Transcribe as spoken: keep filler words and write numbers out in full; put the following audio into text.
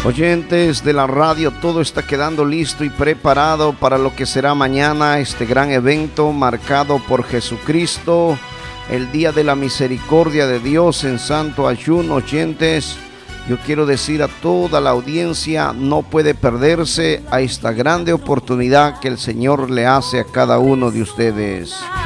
Oyentes de la radio, todo está quedando listo y preparado para lo que será mañana, este gran evento marcado por Jesucristo, el día de la misericordia de Dios en santo ayuno. Oyentes, yo quiero decir a toda la audiencia, no puede perderse a esta grande oportunidad que el Señor le hace a cada uno de ustedes.